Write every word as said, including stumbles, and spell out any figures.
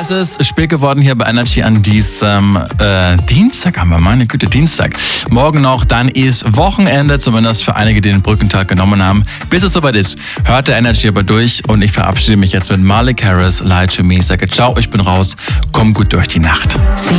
Es ist spät geworden hier bei Energy an diesem äh, Dienstag, haben wir meine Güte, Dienstag. Morgen noch, dann ist Wochenende, zumindest für einige, die den Brückentag genommen haben. Bis es soweit ist, hört der Energy aber durch und ich verabschiede mich jetzt mit Marley Harris, Lie to Me. Ich sage ciao, ich bin raus, komm gut durch die Nacht.